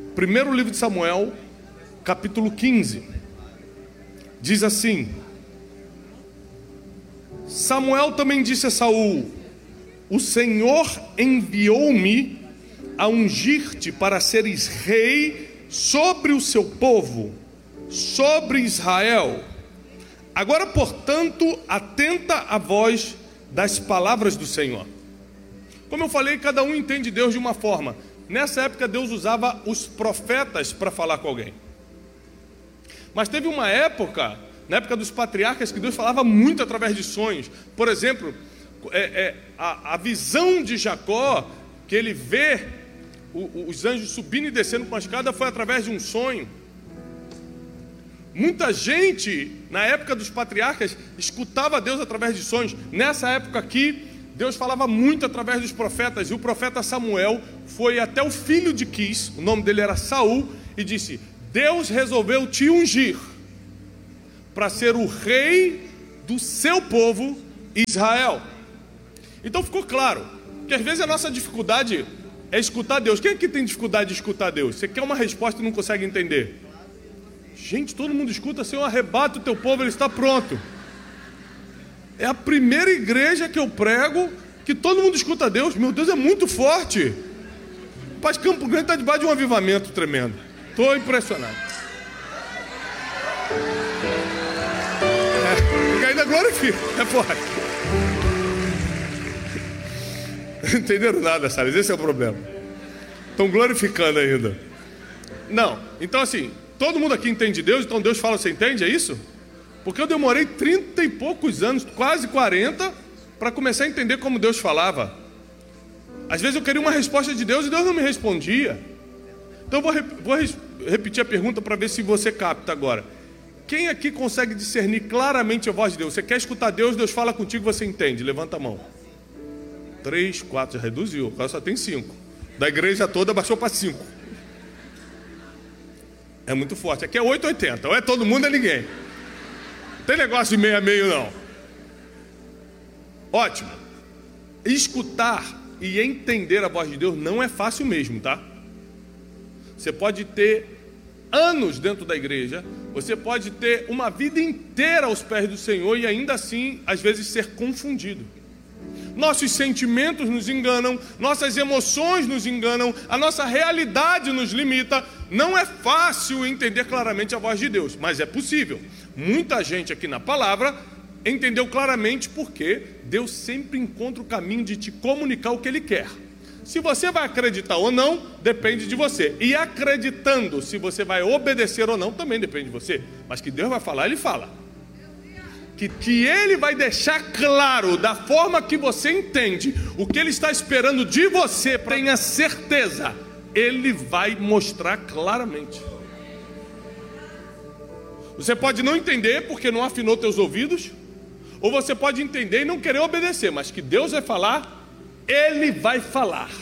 Primeiro livro de Samuel, capítulo 15. Diz assim: Samuel também disse a Saul: o Senhor enviou-me a ungir-te para seres rei sobre o seu povo, sobre Israel. Agora, portanto, atenta à voz das palavras do Senhor. Como eu falei, cada um entende Deus de uma forma. Nessa época, Deus usava os profetas para falar com alguém. Mas teve uma época, na época dos patriarcas, que Deus falava muito através de sonhos. Por exemplo, a visão de Jacó, que ele vê os anjos subindo e descendo com a escada, foi através de um sonho. Muita gente, na época dos patriarcas, escutava Deus através de sonhos. Nessa época aqui, Deus falava muito através dos profetas. E o profeta Samuel foi até o filho de Quis, o nome dele era Saul, e disse: Deus resolveu te ungir para ser o rei do seu povo Israel. Então ficou claro que às vezes a nossa dificuldade é escutar Deus. Quem aqui tem dificuldade de escutar Deus? Você quer uma resposta e não consegue entender? Gente, todo mundo escuta: Senhor, arrebata o teu povo, ele está pronto. É a primeira igreja que eu prego que todo mundo escuta Deus. Meu Deus, é muito forte. Paz Campo Grande está debaixo de um avivamento tremendo. Estou impressionado. E ainda glorifica. É forte. Não entenderam nada, Salles. Esse é o problema. Estão glorificando ainda. Não. Então assim, todo mundo aqui entende Deus. Então Deus fala, você entende? É isso? Porque eu demorei 30 e poucos anos, quase 40, para começar a entender como Deus falava. Às vezes eu queria uma resposta de Deus e Deus não me respondia. Então eu vou repetir a pergunta para ver se você capta agora. Quem aqui consegue discernir claramente a voz de Deus? Você quer escutar Deus, Deus fala contigo, você entende? Levanta a mão. 3, 4, já reduziu, agora só tem 5. Da igreja toda baixou para 5. É muito forte. Aqui é 8,80. Ou é todo mundo, é ninguém. Não tem negócio de meio a meio, não. Ótimo. Escutar e entender a voz de Deus não é fácil mesmo, tá? Você pode ter anos dentro da igreja, você pode ter uma vida inteira aos pés do Senhor e ainda assim, às vezes, ser confundido. Nossos sentimentos nos enganam, nossas emoções nos enganam, a nossa realidade nos limita. Não é fácil entender claramente a voz de Deus, mas é possível. Muita gente aqui na palavra entendeu claramente porque Deus sempre encontra o caminho de te comunicar o que Ele quer. Se você vai acreditar ou não, depende de você. E acreditando, se você vai obedecer ou não, também depende de você. Mas que Deus vai falar, Ele fala. Que Ele vai deixar claro, da forma que você entende, o que Ele está esperando de você, tenha certeza, Ele vai mostrar claramente. Você pode não entender porque não afinou teus ouvidos, ou você pode entender e não querer obedecer, mas que Deus vai falar, Ele vai falar.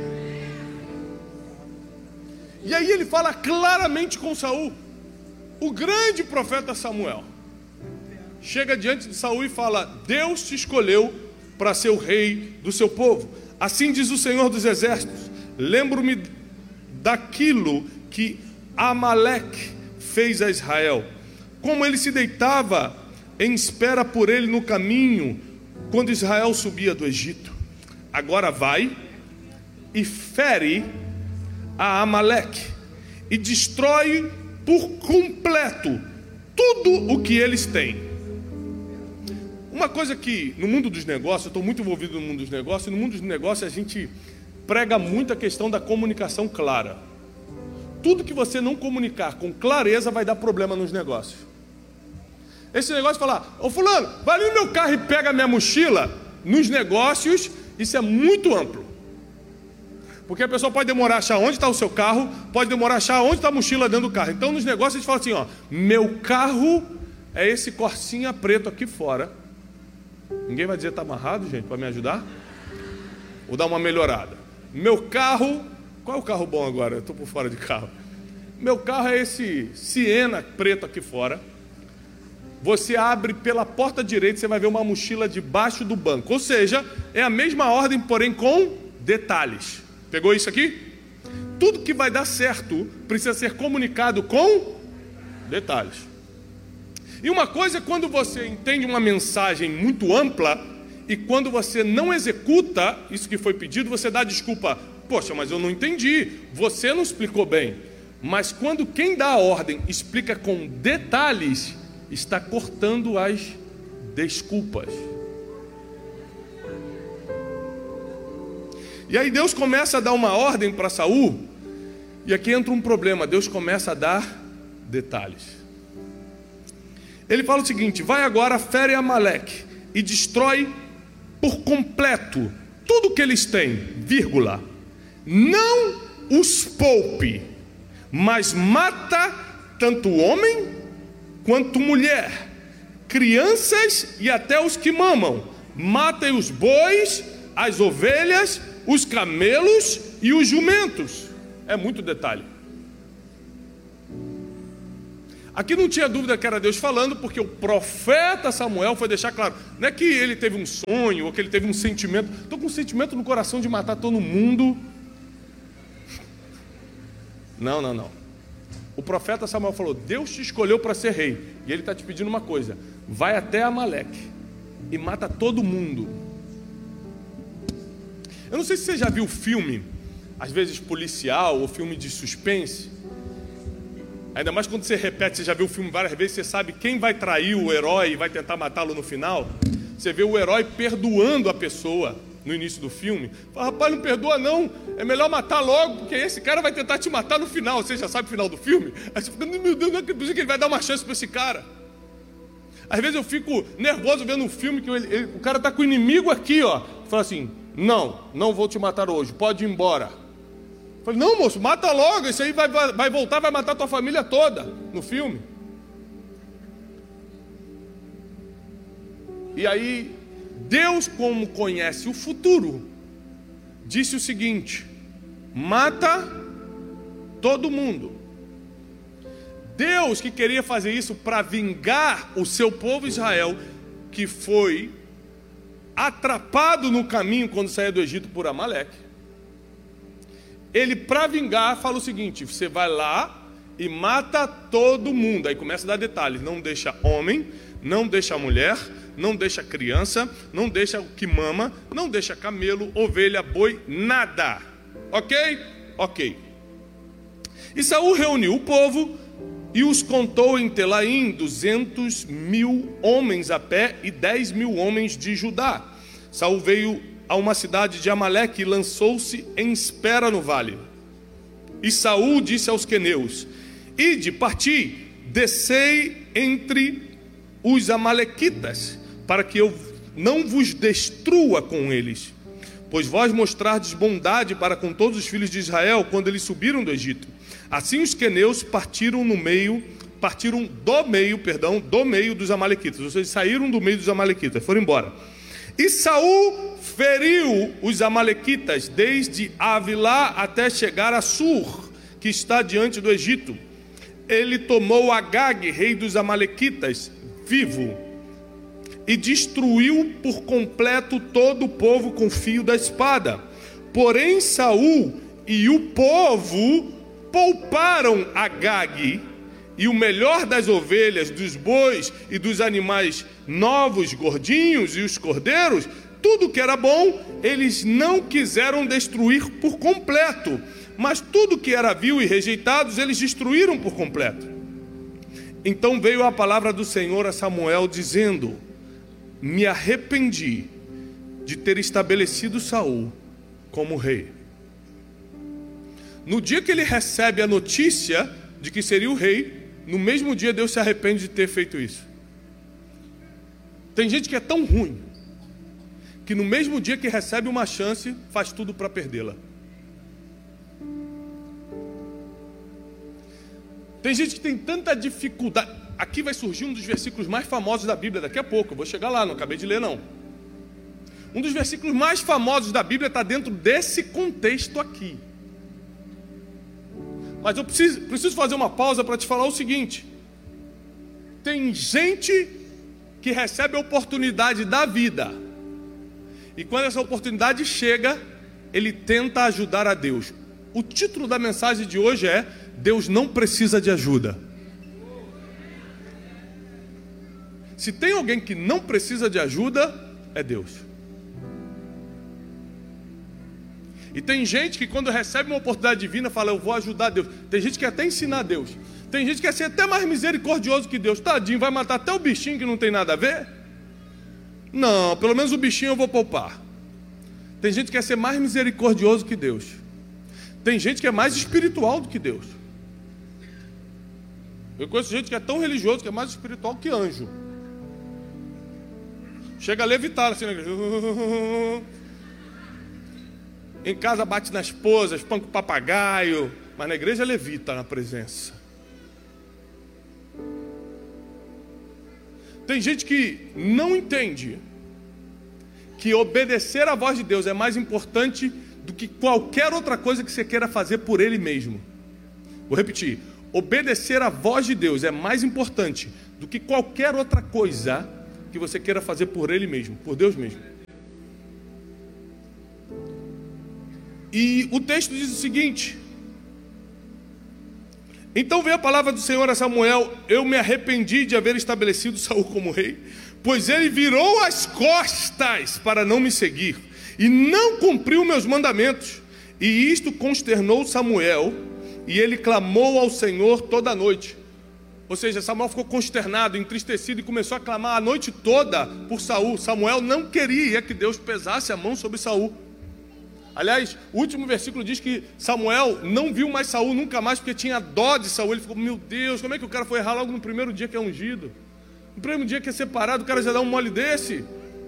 E aí ele fala claramente com Saul. O grande profeta Samuel chega diante de Saul e fala: Deus te escolheu para ser o rei do seu povo. Assim diz o Senhor dos Exércitos: lembro-me daquilo que Amaleque fez a Israel, como ele se deitava em espera por ele no caminho, quando Israel subia do Egito. Agora vai e fere a Amaleque e destrói por completo tudo o que eles têm. Uma coisa que no mundo dos negócios, eu estou muito envolvido no mundo dos negócios, e no mundo dos negócios a gente prega muito a questão da comunicação clara. Tudo que você não comunicar com clareza vai dar problema nos negócios. Esse negócio de falar: ô fulano, vai ali no meu carro e pega a minha mochila. Nos negócios isso é muito amplo, porque a pessoa pode demorar a achar onde está o seu carro, pode demorar a achar onde está a mochila dentro do carro. Então nos negócios a gente fala assim: ó, meu carro é esse Corsinha preto aqui fora. Ninguém vai dizer está amarrado, gente, para me ajudar? Ou dar uma melhorada. Meu carro, qual é o carro bom agora? Eu estou por fora de carro. Meu carro é esse Siena preto aqui fora. Você abre pela porta direita, você vai ver uma mochila debaixo do banco. Ou seja, é a mesma ordem, porém com detalhes. Pegou isso aqui? tudo que vai dar certo precisa ser comunicado com detalhes. E uma coisa é quando você entende uma mensagem muito ampla e quando você não executa isso que foi pedido, você dá desculpa. Poxa, mas eu não entendi, você não explicou bem. Mas quando quem dá a ordem explica com detalhes, está cortando as desculpas. E aí Deus começa a dar uma ordem para Saul, e aqui entra um problema, Deus começa a dar detalhes. Ele fala o seguinte: vai agora, fere Amaleque e destrói por completo tudo que eles têm, vírgula. Não os poupe, mas mata tanto homem quanto mulher, crianças e até os que mamam. Matem os bois, as ovelhas, os camelos e os jumentos. É muito detalhe. Aqui não tinha dúvida que era Deus falando, porque o profeta Samuel foi deixar claro. Não é que ele teve um sonho ou que ele teve um sentimento. Estou com um sentimento no coração de matar todo mundo. Não. O profeta Samuel falou: Deus te escolheu para ser rei. E ele está te pedindo uma coisa: vai até Amaleque e mata todo mundo. Eu não sei se você já viu filme, às vezes policial ou filme de suspense. Ainda mais quando você repete, você já viu o filme várias vezes, você sabe quem vai trair o herói e vai tentar matá-lo no final. Você vê o herói perdoando a pessoa no início do filme. Fala: rapaz, não perdoa não, é melhor matar logo, porque esse cara vai tentar te matar no final. Você já sabe o final do filme? Aí você fica: meu Deus, não acredito que ele vai dar uma chance para esse cara. Às vezes eu fico nervoso vendo um filme que o cara está com o inimigo aqui, ó. Fala assim: não vou te matar hoje, pode ir embora. Eu falei: não, moço, mata logo, isso aí vai voltar, vai matar tua família toda no filme. E aí, Deus, como conhece o futuro, disse o seguinte: mata todo mundo. Deus, que queria fazer isso para vingar o seu povo Israel, que foi atrapado no caminho quando saiu do Egito por Amaleque, ele, para vingar, fala o seguinte: você vai lá e mata todo mundo. Aí começa a dar detalhes: não deixa homem, não deixa mulher, não deixa criança, não deixa o que mama, não deixa camelo, ovelha, boi, nada. Ok. E Saul reuniu o povo e os contou em Telaim, 200.000 homens a pé e 10.000 homens de Judá. Saul veio a uma cidade de Amaleque e lançou-se em espera no vale. E Saul disse aos queneus: ide, parti, descei entre os amalequitas, para que eu não vos destrua com eles, pois vós mostrardes bondade para com todos os filhos de Israel quando eles subiram do Egito. Assim os queneus partiram do meio dos amalequitas. Ou seja, saíram do meio dos amalequitas, foram embora. E Saul feriu os amalequitas desde Avilá até chegar a Sur, que está diante do Egito. Ele tomou Agag, rei dos amalequitas, vivo, e destruiu por completo todo o povo com fio da espada. Porém Saul e o povo pouparam Agag, e o melhor das ovelhas, dos bois e dos animais novos, gordinhos, e os cordeiros, tudo que era bom, eles não quiseram destruir por completo, mas tudo que era vil e rejeitados, eles destruíram por completo. Então veio a palavra do Senhor a Samuel, dizendo: me arrependi de ter estabelecido Saul como rei. No dia que ele recebe a notícia de que seria o rei, no mesmo dia Deus se arrepende de ter feito isso. Tem gente que é tão ruim que no mesmo dia que recebe uma chance, faz tudo para perdê-la. Tem gente que tem tanta dificuldade. Aqui vai surgir um dos versículos mais famosos da Bíblia daqui a pouco. Eu vou chegar lá, não acabei de ler não. Um dos versículos mais famosos da Bíblia está dentro desse contexto aqui. Mas eu preciso fazer uma pausa para te falar o seguinte: tem gente que recebe a oportunidade da vida, e quando essa oportunidade chega, ele tenta ajudar a Deus. O título da mensagem de hoje é: Deus não precisa de ajuda. Se tem alguém que não precisa de ajuda, é Deus. E tem gente que quando recebe uma oportunidade divina fala: eu vou ajudar Deus. Tem gente que quer até ensinar Deus. Tem gente que quer ser até mais misericordioso que Deus. Tadinho, vai matar até o bichinho que não tem nada a ver? Não, pelo menos o bichinho eu vou poupar. Tem gente que quer ser mais misericordioso que Deus. Tem gente que é mais espiritual do que Deus. Eu conheço gente que é tão religioso que é mais espiritual que anjo. Chega a levitar assim na igreja. Em casa bate na esposa, espanca o papagaio. Mas na igreja levita na presença. Tem gente que não entende que obedecer à voz de Deus é mais importante do que qualquer outra coisa que você queira fazer por Ele mesmo. Vou repetir. Obedecer à voz de Deus é mais importante do que qualquer outra coisa que você queira fazer por Ele mesmo, por Deus mesmo. E o texto diz o seguinte: então veio a palavra do Senhor a Samuel: eu me arrependi de haver estabelecido Saul como rei, pois ele virou as costas para não me seguir e não cumpriu meus mandamentos. E isto consternou Samuel, e ele clamou ao Senhor toda a noite. Ou seja, Samuel ficou consternado, entristecido e começou a clamar a noite toda por Saul. Samuel não queria que Deus pesasse a mão sobre Saul. Aliás, o último versículo diz que Samuel não viu mais Saul nunca mais, porque tinha dó de Saul. Ele ficou: meu Deus, como é que o cara foi errar logo no primeiro dia que é ungido? No primeiro dia que é separado, o cara já dá um mole desse.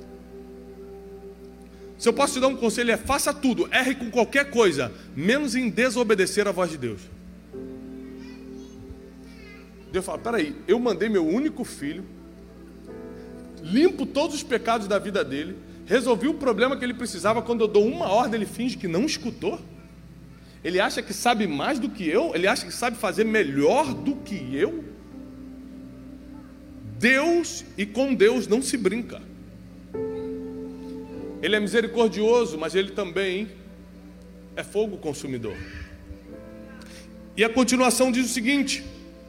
Se eu posso te dar um conselho, é: faça tudo, erre com qualquer coisa, menos em desobedecer a voz de Deus. Deus fala: peraí, eu mandei meu único filho, limpo todos os pecados da vida dele, resolvi o problema que ele precisava. Quando eu dou uma ordem, ele finge que não escutou. Ele acha que sabe mais do que eu. Ele acha que sabe fazer melhor do que eu. Deus, e com Deus não se brinca. Ele é misericordioso, mas ele também é fogo consumidor. E a continuação diz o seguinte: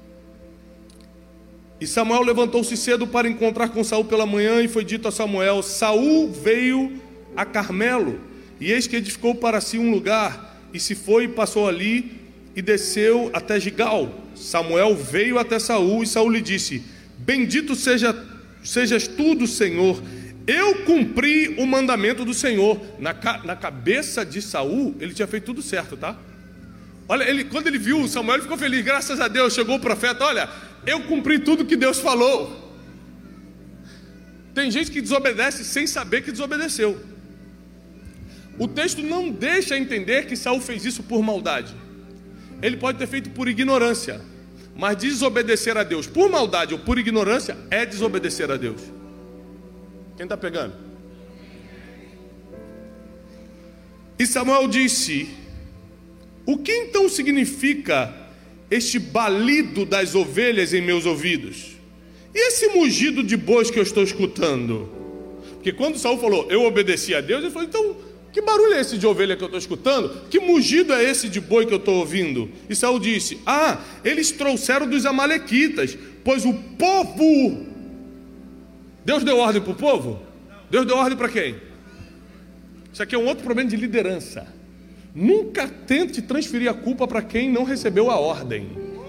e Samuel levantou-se cedo para encontrar com Saul pela manhã, e foi dito a Samuel: Saul veio a Carmelo, e eis que edificou para si um lugar, e se foi e passou ali, e desceu até Gigal. Samuel veio até Saul, e Saul lhe disse: bendito sejas tu do Senhor, eu cumpri o mandamento do Senhor. Na cabeça de Saul, ele tinha feito tudo certo, tá? Olha, quando ele viu Samuel, ele ficou feliz. Graças a Deus, chegou o profeta: olha, eu cumpri tudo que Deus falou. Tem gente que desobedece sem saber que desobedeceu. O texto não deixa entender que Saul fez isso por maldade. Ele pode ter feito por ignorância, mas desobedecer a Deus por maldade ou por ignorância é desobedecer a Deus. Quem está pegando? E Samuel disse: o que então significa este balido das ovelhas em meus ouvidos? E esse mugido de bois que eu estou escutando? Porque quando Saul falou: eu obedeci a Deus, ele falou: então, que barulho é esse de ovelha que eu estou escutando? Que mugido é esse de boi que eu estou ouvindo? E Saul disse: eles trouxeram dos amalequitas, pois o povo... Deus deu ordem para o povo? Deus deu ordem para quem? Isso aqui é um outro problema de liderança. Nunca tente transferir a culpa para quem não recebeu a ordem.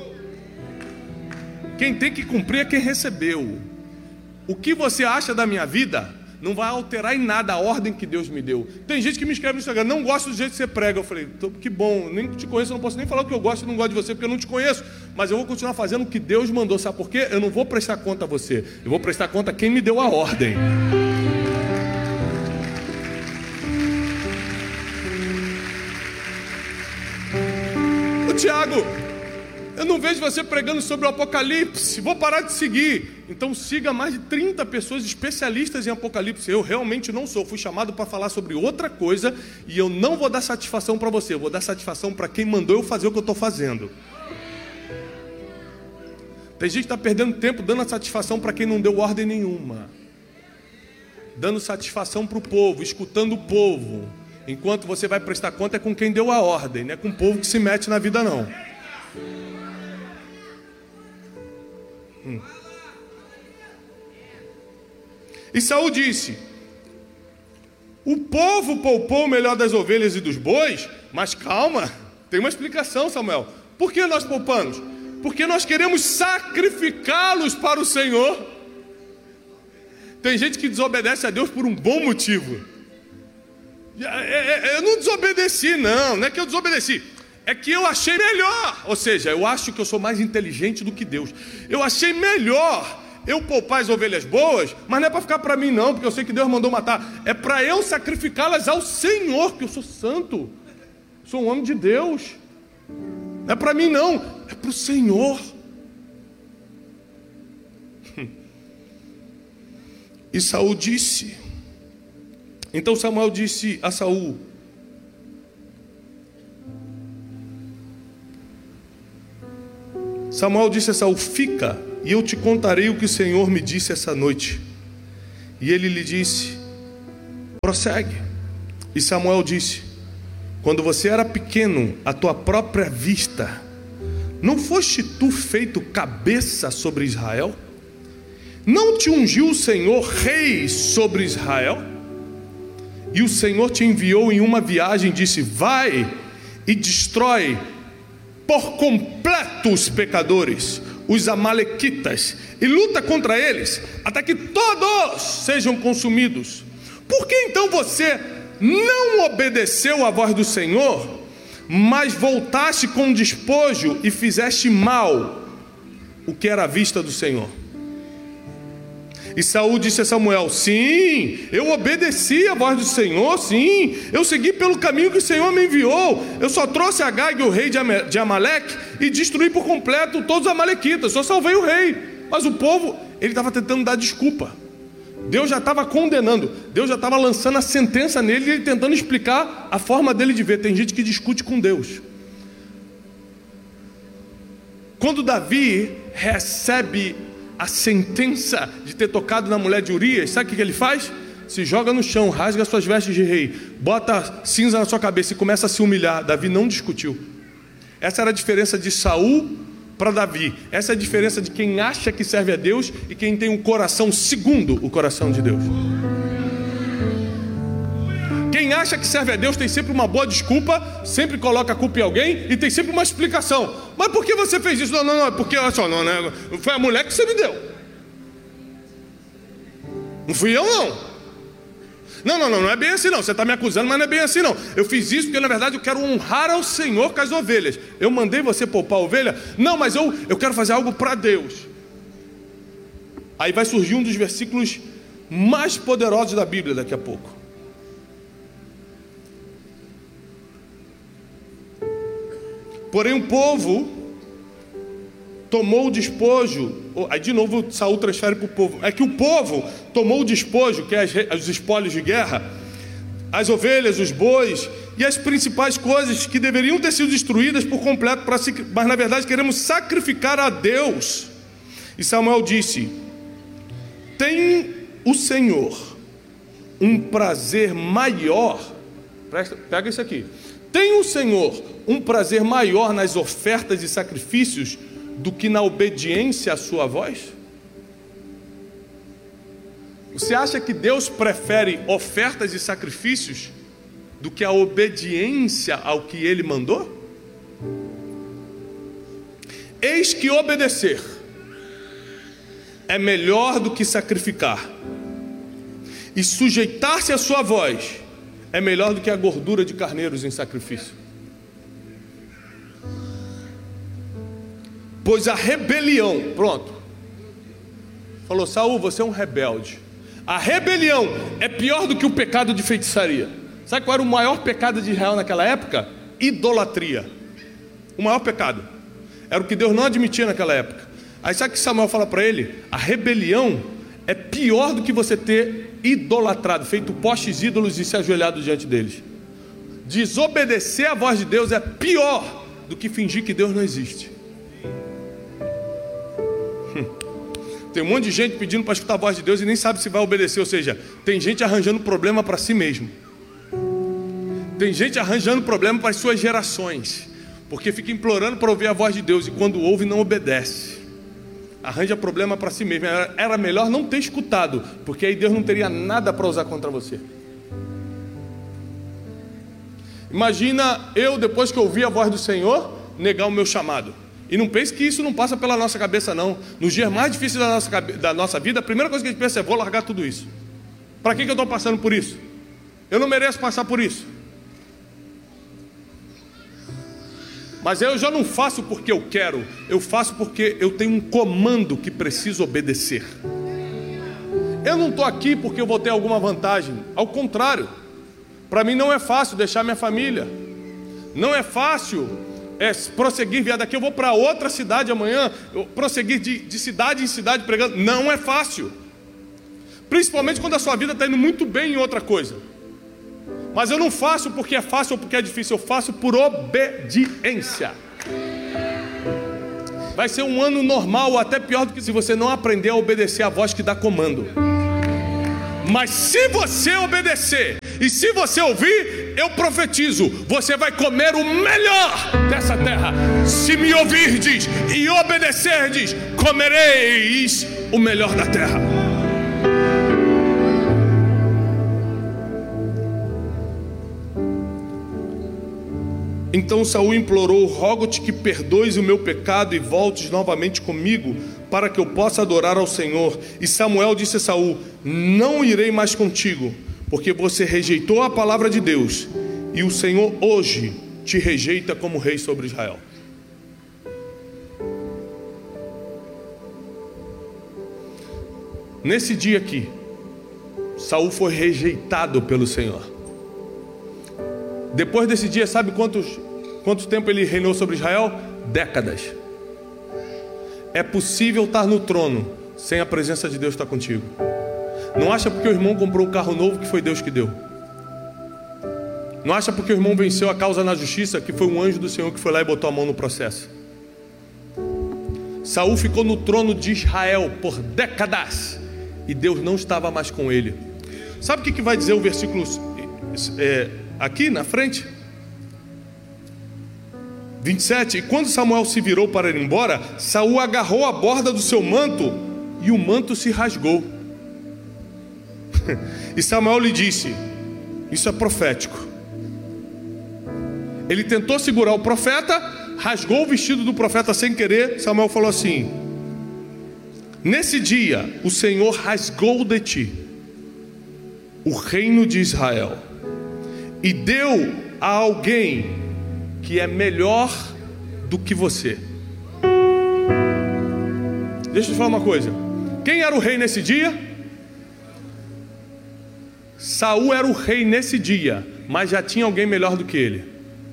Quem tem que cumprir é quem recebeu. O que você acha da minha vida não vai alterar em nada a ordem que Deus me deu. Tem gente que me escreve no Instagram: não gosto do jeito que você prega. Eu falei: que bom, nem te conheço, eu não posso nem falar o que eu gosto e não gosto de você, porque eu não te conheço. Mas eu vou continuar fazendo o que Deus mandou. Sabe por quê? Eu não vou prestar conta a você, eu vou prestar conta a quem me deu a ordem. Tiago, eu não vejo você pregando sobre o Apocalipse, vou parar de seguir. Então siga mais de 30 pessoas especialistas em Apocalipse. Eu realmente não sou, fui chamado para falar sobre outra coisa, e eu não vou dar satisfação para você, eu vou dar satisfação para quem mandou eu fazer o que eu estou fazendo. Tem gente que está perdendo tempo dando satisfação para quem não deu ordem nenhuma, dando satisfação para o povo, escutando o povo, Enquanto você vai prestar conta é com quem deu a ordem, não é com o povo que se mete na vida não. E Saul disse: o povo poupou o melhor das ovelhas e dos bois, mas calma, tem uma explicação, Samuel. Por que nós poupamos? Porque nós queremos sacrificá-los para o Senhor. Tem gente que desobedece a Deus por um bom motivo. Eu não desobedeci, não é que eu desobedeci. É que eu achei melhor. Ou seja, eu acho que eu sou mais inteligente do que Deus. Eu achei melhor eu poupar as ovelhas boas, mas não é para ficar para mim não, porque eu sei que Deus mandou matar. É para eu sacrificá-las ao Senhor, porque eu sou santo. Sou um homem de Deus. Não é para mim não, é para o Senhor. E Saul disse. Então Samuel disse a Saul: Samuel disse a Saul: fica, e eu te contarei o que o Senhor me disse essa noite. E ele lhe disse: prossegue. E Samuel disse: quando você era pequeno, à tua própria vista, não foste tu feito cabeça sobre Israel? Não te ungiu o Senhor rei sobre Israel? E o Senhor te enviou em uma viagem, disse: vai e destrói por completo os pecadores, os amalequitas, e luta contra eles, até que todos sejam consumidos. Por que então você não obedeceu à voz do Senhor, mas voltaste com despojo e fizeste mal o que era à vista do Senhor? E Saul disse a Samuel: sim, eu obedeci à voz do Senhor, sim, eu segui pelo caminho que o Senhor me enviou. Eu só trouxe Agag, o rei de Amaleque, e destruí por completo todos os amalequitas. Só salvei o rei. Mas o povo, ele estava tentando dar desculpa. Deus já estava condenando, Deus já estava lançando a sentença nele, e ele tentando explicar a forma dele de ver. Tem gente que discute com Deus. Quando Davi recebe a sentença de ter tocado na mulher de Urias, sabe o que ele faz? Se joga no chão, rasga suas vestes de rei, bota cinza na sua cabeça e começa a se humilhar. Davi não discutiu. Essa era a diferença de Saul para Davi. Essa é a diferença de quem acha que serve a Deus e quem tem um coração segundo o coração de Deus. Quem acha que serve a Deus tem sempre uma boa desculpa, sempre coloca a culpa em alguém e tem sempre uma explicação. Mas por que você fez isso? Não, porque olha só, não, foi a mulher que você me deu. Não fui eu não. Não é bem assim não. Você está me acusando, mas não é bem assim não. Eu fiz isso porque na verdade eu quero honrar ao Senhor com as ovelhas. Eu mandei você poupar a ovelha? Não, mas eu quero fazer algo para Deus. Aí vai surgir um dos versículos mais poderosos da Bíblia daqui a pouco. Porém o povo tomou o despojo. Aí de novo Saul transfere para o povo. É que o povo tomou o despojo, que é os espólios de guerra, as ovelhas, os bois e as principais coisas que deveriam ter sido destruídas por completo, mas na verdade queremos sacrificar a Deus. E Samuel disse: tem o Senhor um prazer maior, pega isso aqui, tem o Senhor um prazer maior nas ofertas e sacrifícios do que na obediência à sua voz? Você acha que Deus prefere ofertas e sacrifícios do que a obediência ao que Ele mandou? Eis que obedecer é melhor do que sacrificar, e sujeitar-se à sua voz é melhor do que a gordura de carneiros em sacrifício. Pois a rebelião, pronto, falou: Saul, você é um rebelde. A rebelião é pior do que o pecado de feitiçaria. Sabe qual era o maior pecado de Israel naquela época? Idolatria. O maior pecado era o que Deus não admitia naquela época. Aí sabe o que Samuel fala para ele? A rebelião é pior do que você ter idolatrado, feito postes ídolos e se ajoelhado diante deles. Desobedecer à voz de Deus é pior do que fingir que Deus não existe. Tem um monte de gente pedindo para escutar a voz de Deus e nem sabe se vai obedecer. Ou seja, tem gente arranjando problema para si mesmo. Tem gente arranjando problema para as suas gerações, porque fica implorando para ouvir a voz de Deus, e quando ouve não obedece. Arranja problema para si mesmo. Era melhor não ter escutado, porque aí Deus não teria nada para usar contra você. Imagina eu, depois que ouvi a voz do Senhor, negar o meu chamado. E não pense que isso não passa pela nossa cabeça, não. Nos dias mais difíceis da nossa vida, a primeira coisa que a gente pensa é: vou largar tudo isso. Para que eu estou passando por isso? Eu não mereço passar por isso. Mas eu já não faço porque eu quero, eu faço porque eu tenho um comando que preciso obedecer. Eu não estou aqui porque eu vou ter alguma vantagem. Ao contrário, para mim não é fácil deixar minha família. Não é fácil prosseguir, vier daqui eu vou para outra cidade amanhã, prosseguir de cidade em cidade pregando. Não é fácil. Principalmente quando a sua vida está indo muito bem em outra coisa. Mas eu não faço porque é fácil ou porque é difícil, eu faço por obediência. Vai ser um ano normal, ou até pior do que se você não aprender a obedecer a voz que dá comando. Mas se você obedecer, e se você ouvir, eu profetizo, você vai comer o melhor dessa terra. Se me ouvirdes e obedecerdes, comereis o melhor da terra. Então Saul implorou: rogo-te que perdoes o meu pecado e voltes novamente comigo, para que eu possa adorar ao Senhor. E Samuel disse a Saul: não irei mais contigo, porque você rejeitou a palavra de Deus, e o Senhor hoje te rejeita como rei sobre Israel. Nesse dia aqui, Saul foi rejeitado pelo Senhor. Depois desse dia, sabe quanto tempo ele reinou sobre Israel? Décadas. É possível estar no trono sem a presença de Deus estar contigo. Não acha porque o irmão comprou um carro novo que foi Deus que deu. Não acha porque o irmão venceu a causa na justiça que foi um anjo do Senhor que foi lá e botou a mão no processo. Saul ficou no trono de Israel por décadas e Deus não estava mais com ele. Sabe o que vai dizer o versículo aqui na frente? 27. E quando Samuel se virou para ir embora, Saul agarrou a borda do seu manto e o manto se rasgou. E Samuel lhe disse: isso é profético. Ele tentou segurar o profeta, rasgou o vestido do profeta sem querer. Samuel falou assim: nesse dia o Senhor rasgou de ti o reino de Israel e deu a alguém que é melhor do que você. Deixa eu te falar uma coisa. Quem era o rei nesse dia? Saul era o rei nesse dia, mas já tinha alguém melhor do que ele.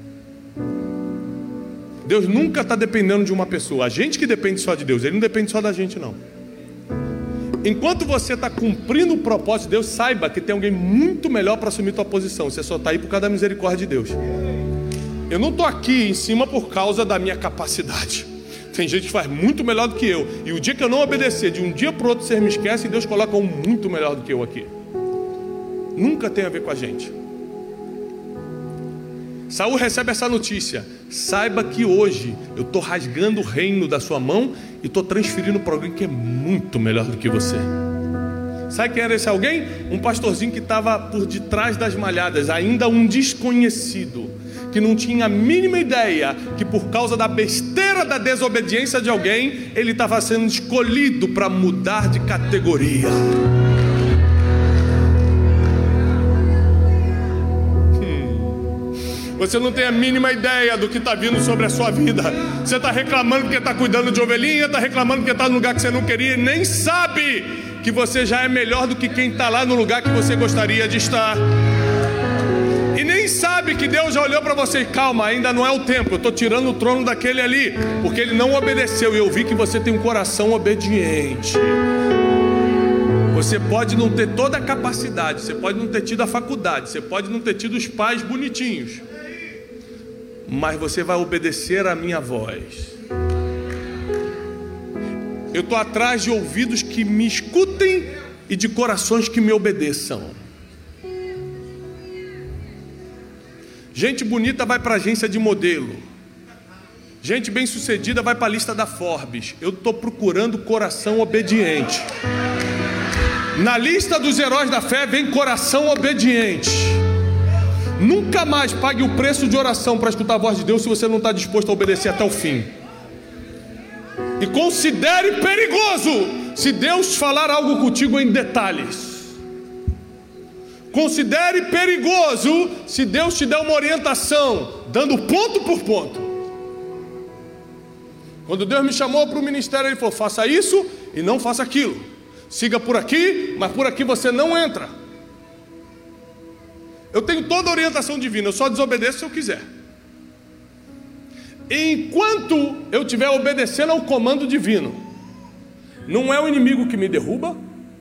Deus nunca está dependendo de uma pessoa. A gente que depende só de Deus, Ele não depende só da gente, não. Enquanto você está cumprindo o propósito de Deus, saiba que tem alguém muito melhor para assumir tua posição. Você só está aí por causa da misericórdia de Deus. Eu não estou aqui em cima por causa da minha capacidade. Tem gente que faz muito melhor do que eu. E o dia que eu não obedecer, de um dia para o outro, você me esquece e Deus coloca um muito melhor do que eu aqui. Nunca tem a ver com a gente. Saul recebe essa notícia: saiba que hoje eu estou rasgando o reino da sua mão e estou transferindo para alguém que é muito melhor do que você. Sabe quem era esse alguém? Um pastorzinho que estava por detrás das malhadas, ainda um desconhecido, que não tinha a mínima ideia que por causa da besteira da desobediência de alguém, ele estava sendo escolhido para mudar de categoria. Você não tem a mínima ideia do que está vindo sobre a sua vida. Você está reclamando porque está cuidando de ovelhinha, está reclamando porque está no lugar que você não queria, e nem sabe que você já é melhor do que quem está lá no lugar que você gostaria de estar. E nem sabe que Deus já olhou para você: calma, ainda não é o tempo, eu estou tirando o trono daquele ali, porque ele não obedeceu, e eu vi que você tem um coração obediente. Você pode não ter toda a capacidade, você pode não ter tido a faculdade, você pode não ter tido os pais bonitinhos, mas você vai obedecer a minha voz. Eu estou atrás de ouvidos que me escutem e de corações que me obedeçam. Gente bonita vai para a agência de modelo. Gente bem-sucedida vai para a lista da Forbes. Eu estou procurando coração obediente. Na lista dos heróis da fé vem coração obediente. Nunca mais pague o preço de oração para escutar a voz de Deus se você não está disposto a obedecer até o fim. E considere perigoso se Deus falar algo contigo em detalhes. Considere perigoso se Deus te der uma orientação, dando ponto por ponto. Quando Deus me chamou para o ministério, Ele falou: faça isso e não faça aquilo. Siga por aqui, mas por aqui você não entra. Eu tenho toda a orientação divina, eu só desobedeço se eu quiser. Enquanto eu estiver obedecendo ao comando divino, não é o inimigo que me derruba,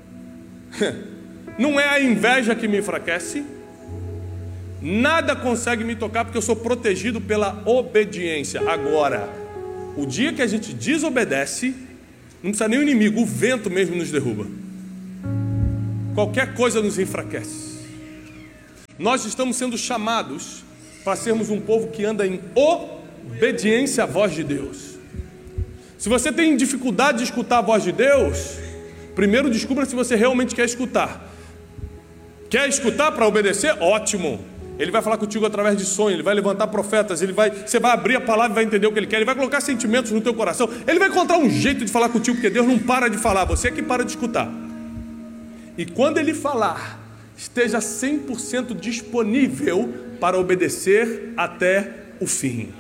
não é a inveja que me enfraquece, nada consegue me tocar, porque eu sou protegido pela obediência. Agora, o dia que a gente desobedece, não precisa nem o inimigo, o vento mesmo nos derruba. Qualquer coisa nos enfraquece. Nós estamos sendo chamados para sermos um povo que anda em obediência à voz de Deus. Se você tem dificuldade de escutar a voz de Deus, primeiro descubra se você realmente quer escutar. Quer escutar para obedecer? Ótimo. Ele vai falar contigo através de sonho, Ele vai levantar profetas, você vai abrir a palavra e vai entender o que Ele quer, Ele vai colocar sentimentos no teu coração, Ele vai encontrar um jeito de falar contigo, porque Deus não para de falar, você é que para de escutar. E quando Ele falar, esteja 100% disponível para obedecer até o fim.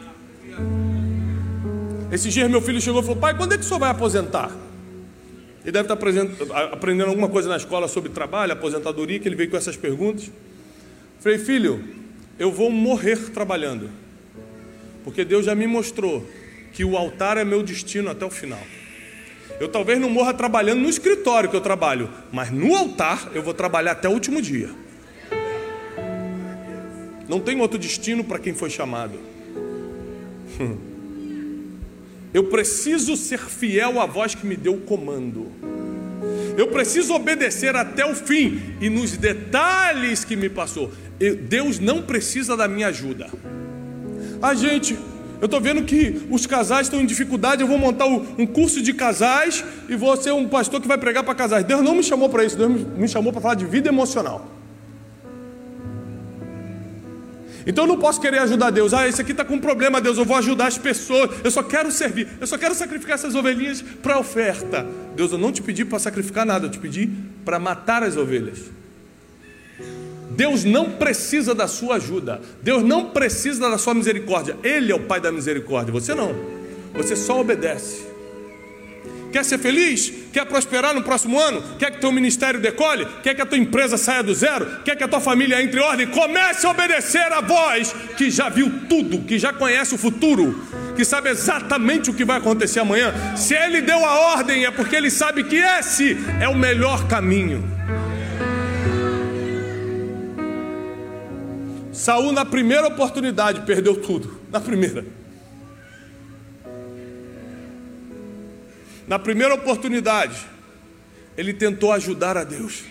Esses dias meu filho chegou e falou: pai, quando é que o senhor vai aposentar? Ele deve estar aprendendo alguma coisa na escola sobre trabalho, aposentadoria, que ele veio com essas perguntas. Falei: filho, eu vou morrer trabalhando, porque Deus já me mostrou que o altar é meu destino até o final. Eu talvez não morra trabalhando no escritório que eu trabalho, mas no altar eu vou trabalhar até o último dia. Não tem outro destino para quem foi chamado. Eu preciso ser fiel à voz que me deu o comando. Eu preciso obedecer até o fim e nos detalhes que me passou. Deus não precisa da minha ajuda. Gente, eu estou vendo que os casais estão em dificuldade, eu vou montar um curso de casais e vou ser um pastor que vai pregar para casais. Deus não me chamou para isso, Deus me chamou para falar de vida emocional. Então eu não posso querer ajudar Deus. Esse aqui está com um problema, Deus, eu vou ajudar as pessoas, eu só quero servir, eu só quero sacrificar essas ovelhinhas para oferta. Deus, eu não te pedi para sacrificar nada, eu te pedi para matar as ovelhas. Deus não precisa da sua ajuda, Deus não precisa da sua misericórdia. Ele é o Pai da misericórdia, você não. Você só obedece. Quer ser feliz? Quer prosperar no próximo ano? Quer que teu ministério decole? Quer que a tua empresa saia do zero? Quer que a tua família entre em ordem? Comece a obedecer a voz que já viu tudo, que já conhece o futuro, que sabe exatamente o que vai acontecer amanhã. Se Ele deu a ordem, é porque Ele sabe que esse é o melhor caminho. Saul, na primeira oportunidade, perdeu tudo. Na primeira oportunidade, ele tentou ajudar a Deus.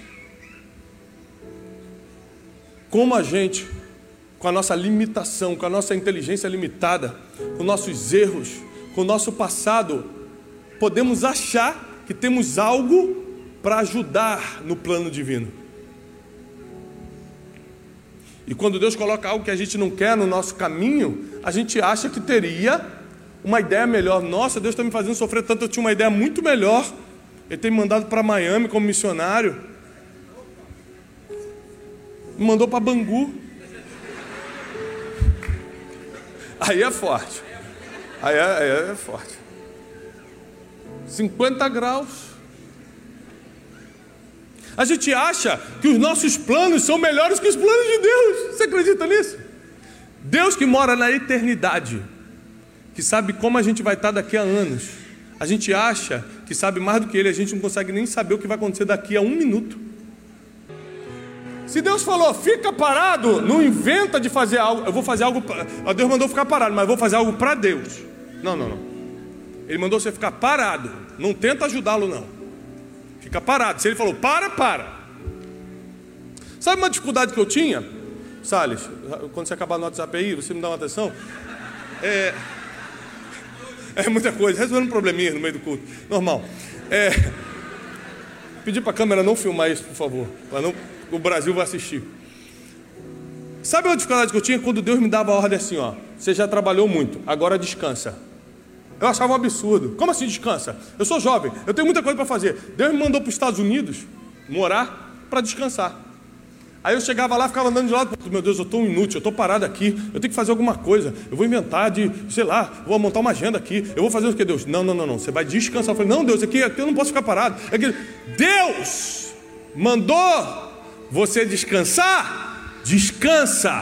Como a gente, com a nossa limitação, com a nossa inteligência limitada, com nossos erros, com o nosso passado, podemos achar que temos algo para ajudar no plano divino. E quando Deus coloca algo que a gente não quer no nosso caminho, a gente acha que teria uma ideia melhor. Nossa, Deus está me fazendo sofrer tanto, eu tinha uma ideia muito melhor. Ele tem me mandado para Miami como missionário, me mandou para Bangu. Aí é forte. Aí é forte. 50 graus. A gente acha que os nossos planos são melhores que os planos de Deus. Você acredita nisso? Deus que mora na eternidade, que sabe como a gente vai estar daqui a anos, a gente acha que sabe mais do que Ele. A gente não consegue nem saber o que vai acontecer daqui a 1 minuto. Se Deus falou, fica parado, não inventa de fazer algo. Eu vou fazer algo, Deus mandou ficar parado, mas eu vou fazer algo para Deus. Não. Ele mandou você ficar parado. Não tenta ajudá-lo, não. Fica parado. Se Ele falou, para. Sabe uma dificuldade que eu tinha? Salles, quando você acabar no WhatsApp aí, você me dá uma atenção? É muita coisa, resolvendo um probleminha no meio do culto, normal. Pedir para a câmera não filmar isso, por favor, para o Brasil vai assistir. Sabe a dificuldade que eu tinha? Quando Deus me dava a ordem assim, ó, você já trabalhou muito, agora descansa. Eu achava um absurdo. Como assim descansa? Eu sou jovem, eu tenho muita coisa para fazer. Deus me mandou para os Estados Unidos morar para descansar. Aí eu chegava lá, ficava andando de lado, meu Deus, eu estou inútil, eu estou parado aqui, eu tenho que fazer alguma coisa, eu vou inventar sei lá, vou montar uma agenda aqui, eu vou fazer o que, Deus? Não, você vai descansar. Eu falei, não, Deus, aqui eu não posso ficar parado. Deus mandou você descansar? Descansa.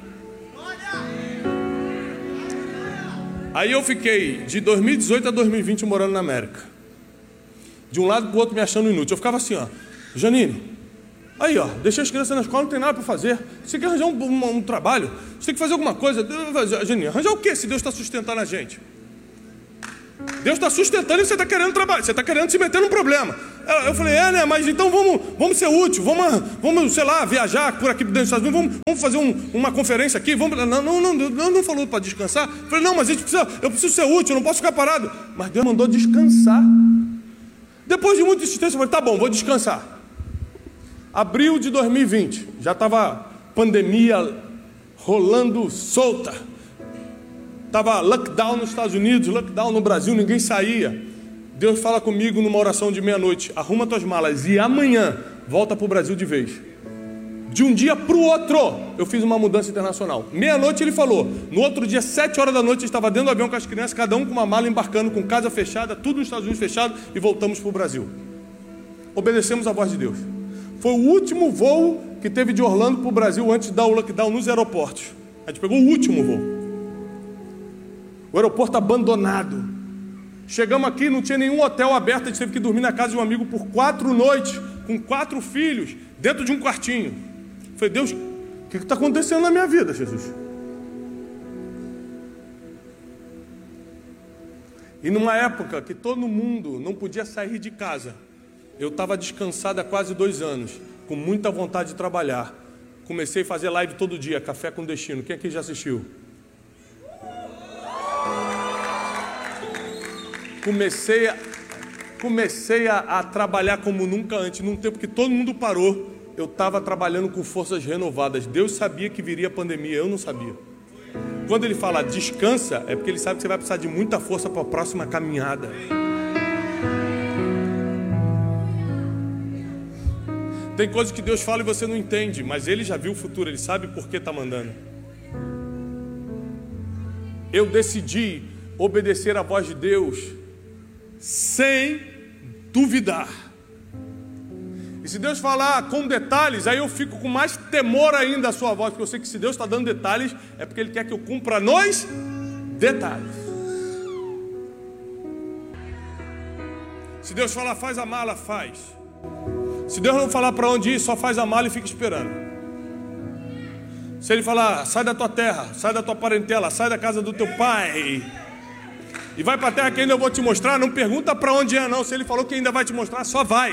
Aí eu fiquei de 2018 a 2020 morando na América, de um lado para o outro me achando inútil. Eu ficava assim, ó, Janine, aí ó, deixei as crianças na escola, não tem nada para fazer, você quer arranjar um trabalho, você tem que fazer alguma coisa. Janine, arranjar o que se Deus está sustentando a gente? Deus está sustentando e você está querendo trabalhar, você está querendo se meter num problema. Eu falei, né, mas então vamos ser útil, vamos, sei lá, viajar por aqui dentro dos Estados Unidos, vamos fazer uma conferência aqui, não falou para descansar. Eu falei, não, mas eu preciso ser útil, eu não posso ficar parado. Mas Deus mandou descansar. Depois de muita insistência, eu falei, tá bom, vou descansar. Abril de 2020, já estava pandemia rolando solta. Estava lockdown nos Estados Unidos, lockdown no Brasil, ninguém saía. Deus fala comigo numa oração de meia-noite, arruma tuas malas e amanhã volta para o Brasil de vez. De um dia para o outro, eu fiz uma mudança internacional. Meia-noite ele falou, no outro dia, 7 horas da noite, eu estava dentro do avião com as crianças, cada um com uma mala embarcando, com casa fechada, tudo nos Estados Unidos fechado, e voltamos para o Brasil. Obedecemos a voz de Deus. Foi o último voo que teve de Orlando para o Brasil antes de dar o lockdown nos aeroportos. A gente pegou o último voo. O aeroporto abandonado. Chegamos aqui, não tinha nenhum hotel aberto, a gente teve que dormir na casa de um amigo por 4 noites, com 4 filhos, dentro de um quartinho. Eu falei, Deus, o que está acontecendo na minha vida, Jesus? E numa época que todo mundo não podia sair de casa, eu estava descansado há quase 2 anos, com muita vontade de trabalhar. Comecei a fazer live todo dia, Café com Destino. Quem aqui já assistiu? Comecei a trabalhar como nunca antes. Num tempo que todo mundo parou, eu estava trabalhando com forças renovadas. Deus sabia que viria a pandemia, eu não sabia. Quando Ele fala descansa, é porque Ele sabe que você vai precisar de muita força para a próxima caminhada. Tem coisas que Deus fala e você não entende, mas Ele já viu o futuro, Ele sabe por que está mandando. Eu decidi obedecer a voz de Deus sem duvidar. E se Deus falar com detalhes, aí eu fico com mais temor ainda a sua voz, porque eu sei que se Deus está dando detalhes, é porque Ele quer que eu cumpra nos detalhes. Se Deus falar faz a mala, faz. Se Deus não falar para onde ir, só faz a mala e fica esperando. Se Ele falar sai da tua terra, sai da tua parentela, sai da casa do teu pai e vai para a terra que ainda eu vou te mostrar, não pergunta para onde é não. Se Ele falou que ainda vai te mostrar, só vai.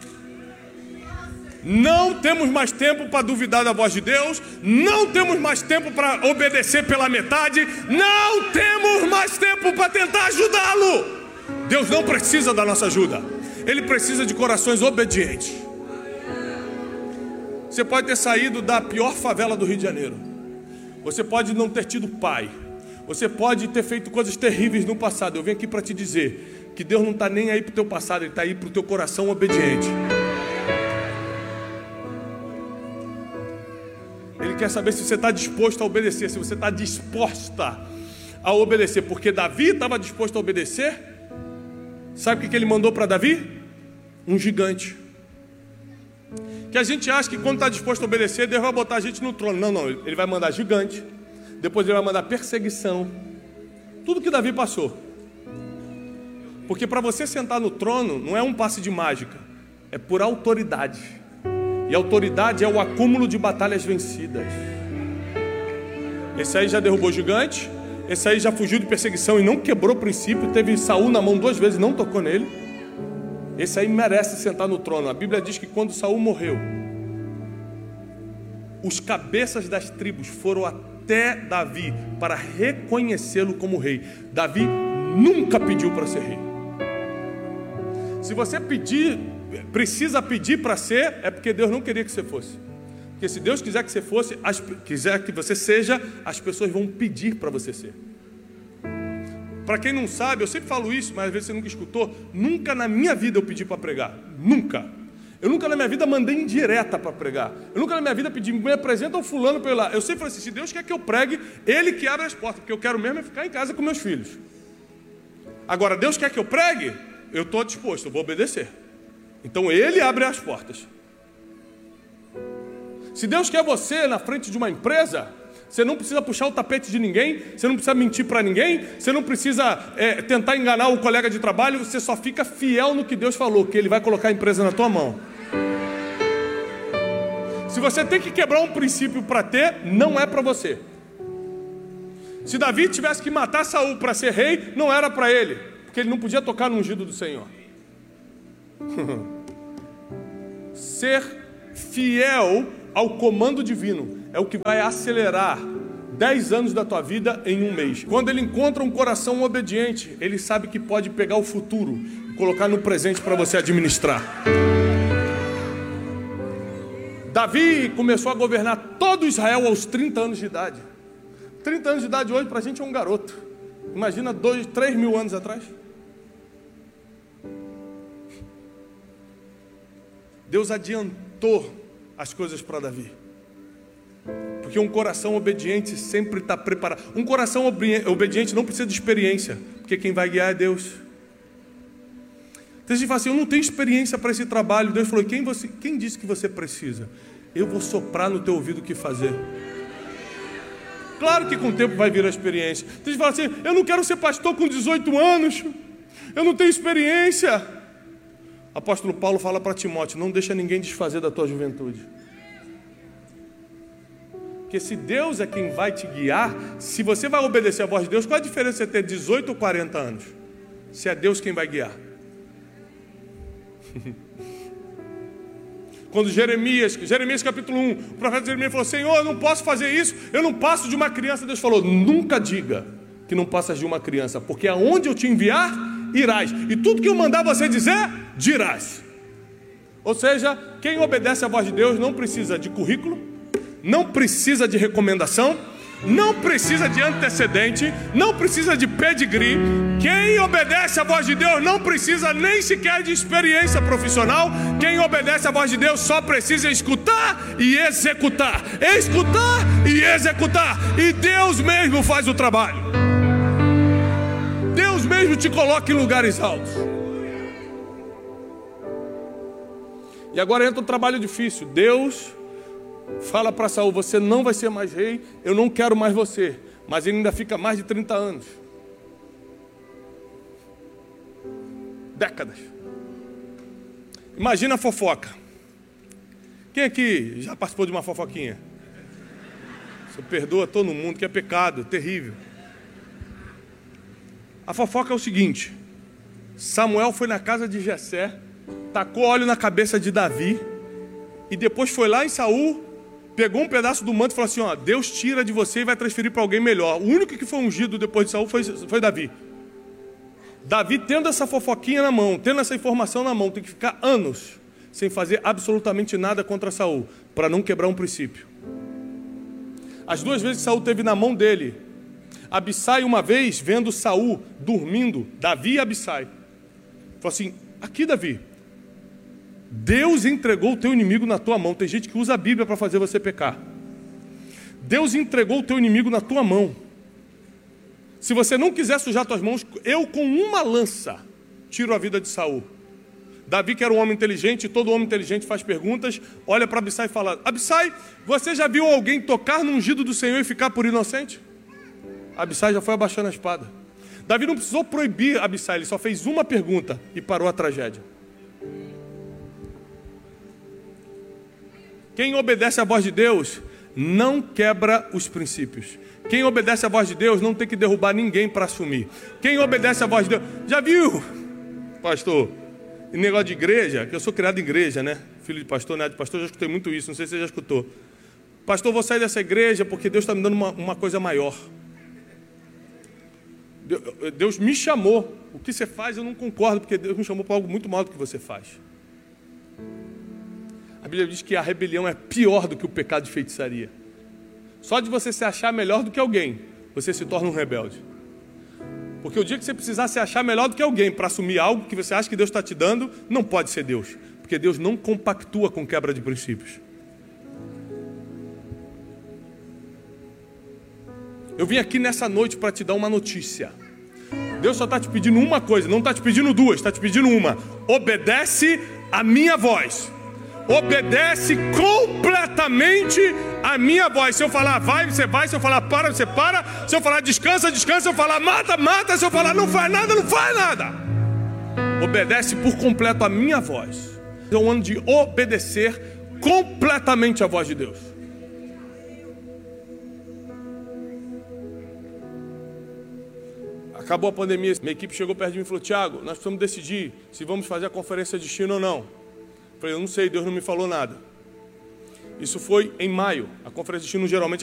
Não temos mais tempo para duvidar da voz de Deus. Não temos mais tempo para obedecer pela metade. Não temos mais tempo para tentar ajudá-lo. Deus não precisa da nossa ajuda. Ele precisa de corações obedientes. Você pode ter saído da pior favela do Rio de Janeiro. Você pode não ter tido pai. Você pode ter feito coisas terríveis no passado. Eu venho aqui para te dizer que Deus não está nem aí para o teu passado. Ele está aí para o teu coração obediente. Ele quer saber se você está disposto a obedecer. Se você está disposta a obedecer. Porque Davi estava disposto a obedecer. Sabe o que ele mandou para Davi? Um gigante. Que a gente acha que quando está disposto a obedecer, Deus vai botar a gente no trono. Não, Ele vai mandar gigante. Depois Ele vai mandar perseguição. Tudo que Davi passou. Porque para você sentar no trono, não é um passe de mágica. É por autoridade. E autoridade é o acúmulo de batalhas vencidas. Esse aí já derrubou gigante. Esse aí já fugiu de perseguição e não quebrou o princípio. Teve Saul na mão 2 vezes e não tocou nele. Esse aí merece sentar no trono. A Bíblia diz que quando Saul morreu, Os cabeças das tribos foram até Davi para reconhecê-lo como rei. Davi nunca pediu para ser rei. Se você precisa pedir para ser, é porque Deus não queria que você fosse. Porque se Deus quiser que você fosse, quiser que você seja, as pessoas vão pedir para você ser. Para quem não sabe, eu sempre falo isso, mas às vezes você nunca escutou. Nunca na minha vida eu pedi para pregar. Nunca. Eu nunca na minha vida mandei indireta para pregar. Eu nunca na minha vida pedi, me apresenta um fulano para eu ir lá. Eu sempre falei assim, se Deus quer que eu pregue, Ele que abre as portas, porque eu quero mesmo é ficar em casa com meus filhos. Agora, Deus quer que eu pregue, eu estou disposto, eu vou obedecer. Então Ele abre as portas. Se Deus quer você na frente de uma empresa, você não precisa puxar o tapete de ninguém, você não precisa mentir para ninguém, você não precisa tentar enganar o colega de trabalho, você só fica fiel no que Deus falou, que Ele vai colocar a empresa na tua mão. Se você tem que quebrar um princípio para ter, não é para você. Se Davi tivesse que matar Saul para ser rei, não era para ele, porque ele não podia tocar no ungido do Senhor. Ser fiel ao comando divino é o que vai acelerar 10 anos da tua vida em um mês. Quando ele encontra um coração obediente, ele sabe que pode pegar o futuro e colocar no presente para você administrar. Davi começou a governar todo Israel aos 30 anos de idade. 30 anos de idade hoje para a gente é um garoto. Imagina 3 mil anos atrás. Deus adiantou as coisas para Davi. Porque um coração obediente sempre está preparado. Um coração obediente não precisa de experiência, porque quem vai guiar é Deus. Então a gente fala assim, eu não tenho experiência para esse trabalho. Deus falou, quem disse que você precisa? Eu vou soprar no teu ouvido o que fazer. Claro que com o tempo vai vir a experiência. Então a gente fala assim, eu não quero ser pastor com 18 anos, eu não tenho experiência. Apóstolo Paulo fala para Timóteo, não deixa ninguém desfazer da tua juventude. Porque se Deus é quem vai te guiar, se você vai obedecer a voz de Deus, qual a diferença de ter 18 ou 40 anos? Se é Deus quem vai guiar. Quando Jeremias capítulo 1, o profeta Jeremias falou, Senhor, eu não posso fazer isso, eu não passo de uma criança. Deus falou, nunca diga que não passas de uma criança, porque aonde eu te enviar, irás. E tudo que eu mandar você dizer, dirás. Ou seja, quem obedece à voz de Deus não precisa de currículo, não precisa de recomendação, não precisa de antecedente, não precisa de pedigree. Quem obedece à voz de Deus não precisa nem sequer de experiência profissional. Quem obedece à voz de Deus só precisa escutar e executar. Escutar e executar. E Deus mesmo faz o trabalho. Deus mesmo te coloca em lugares altos. E agora entra um trabalho difícil. Deus fala para Saul, você não vai ser mais rei, eu não quero mais você. Mas ele ainda fica mais de 30 anos. Décadas. Imagina a fofoca. Quem aqui já participou de uma fofoquinha? Você perdoa todo mundo, que é pecado, terrível. A fofoca é o seguinte, Samuel foi na casa de Jessé, tacou óleo na cabeça de Davi, e depois foi lá em Saul, pegou um pedaço do manto e falou assim, ó, Deus tira de você e vai transferir para alguém melhor. O único que foi ungido depois de Saul foi Davi. Davi, tendo essa fofoquinha na mão, tendo essa informação na mão, tem que ficar anos sem fazer absolutamente nada contra Saul, para não quebrar um princípio. As 2 vezes que Saul teve na mão dele, Abissai uma vez, vendo Saul dormindo, Davi e Abissai, falou assim, aqui Davi, Deus entregou o teu inimigo na tua mão. Tem gente que usa a Bíblia para fazer você pecar. Deus entregou o teu inimigo na tua mão. Se você não quiser sujar tuas mãos, eu com uma lança tiro a vida de Saul. Davi, que era um homem inteligente, todo homem inteligente faz perguntas, olha para Abissai e fala, Abissai, você já viu alguém tocar no ungido do Senhor e ficar por inocente? Abissai já foi abaixando a espada. Davi não precisou proibir Abissai, ele só fez uma pergunta e parou a tragédia. Quem obedece à voz de Deus não quebra os princípios. Quem obedece à voz de Deus não tem que derrubar ninguém para assumir. Quem obedece à voz de Deus... Já viu, pastor, negócio de igreja, que eu sou criado em igreja, né? Filho de pastor, neto de pastor, já escutei muito isso, não sei se você já escutou. Pastor, vou sair dessa igreja porque Deus está me dando uma coisa maior. Deus me chamou. O que você faz eu não concordo, porque Deus me chamou para algo muito maior do que você faz. A Bíblia diz que a rebelião é pior do que o pecado de feitiçaria. Só de você se achar melhor do que alguém, você se torna um rebelde. Porque o dia que você precisar se achar melhor do que alguém para assumir algo que você acha que Deus está te dando, não pode ser Deus. Porque Deus não compactua com quebra de princípios. Eu vim aqui nessa noite para te dar uma notícia. Deus só está te pedindo uma coisa, não está te pedindo duas, está te pedindo uma. Obedece a minha voz. Obedece completamente a minha voz. Se eu falar vai, você vai. Se eu falar para, você para. Se eu falar descansa, descansa. Se eu falar mata, mata. Se eu falar não faz nada, não faz nada. Obedece por completo a minha voz. É um ano de obedecer completamente a voz de Deus. Acabou a pandemia, minha equipe chegou perto de mim e falou: Tiago, nós precisamos decidir se vamos fazer a conferência de China ou não. Eu falei: eu não sei, Deus não me falou nada. Isso foi em maio. A conferência de China geralmente